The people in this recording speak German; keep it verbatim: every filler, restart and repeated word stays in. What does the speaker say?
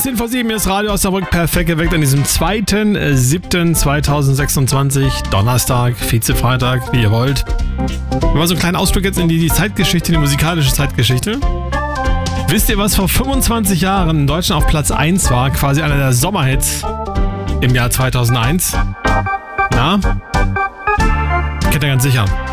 zehn vor sieben ist Radio Osnabrück perfekt geweckt an diesem zweiten siebten zweitausendsechsundzwanzig, Donnerstag, Vize-Freitag, wie ihr wollt. Wir machen so einen kleinen Ausflug jetzt in die Zeitgeschichte, die musikalische Zeitgeschichte. Wisst ihr, was vor fünfundzwanzig Jahren in Deutschland auf Platz eins war? Quasi einer der Sommerhits im Jahr zweitausendeins. Na? Kennt ihr ganz sicher.